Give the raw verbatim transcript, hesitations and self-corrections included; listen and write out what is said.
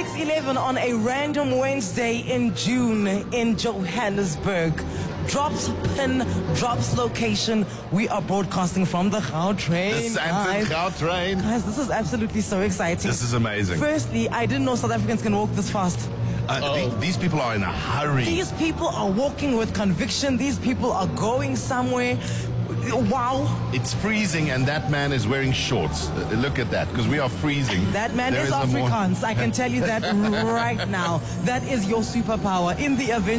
six eleven on a random Wednesday in June in Johannesburg. Drops pin, drops location. We are broadcasting from the Gautrain. The Sandton Gautrain. Guys, this is absolutely so exciting. This is amazing. Firstly, I didn't know South Africans can walk this fast. Uh, Oh. the- these people are in a hurry. These people are walking with conviction. These people are going somewhere. Wow. It's freezing and that man is wearing shorts. Uh, look at that, because we are freezing. That man There is a more- Afrikaans. I can tell you that right now. That is your superpower. In the event